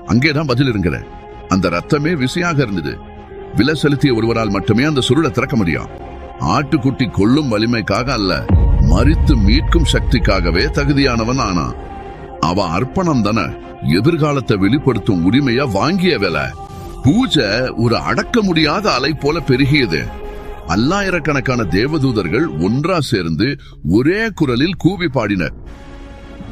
அங்கேதான் பதில் இருங்கிற. அந்த ரத்தமே விசையாக இருந்தது. விலை செலுத்திய ஒருவரால் மட்டுமே அந்த சுருளை திறக்க முடியும். ஆட்டுக்குட்டி கொல்லும் வலிமைக்காக அல்ல, மரித்து மீட்கும் சக்திக்காகவே தகுதியானவன் ஆனா. அவ அர்ப்பணம் தானே எதிர்காலத்தை வெளிப்படுத்தும் உரிமைய வாங்கிய வேலை. பூஜை ஒரு அடக்க முடியாத அலை போல பெருகியது. பல்லாயிரக்கணக்கான தேவதூதர்கள் ஒன்றா சேர்ந்து ஒரே குரலில் கூவி பாடினர்.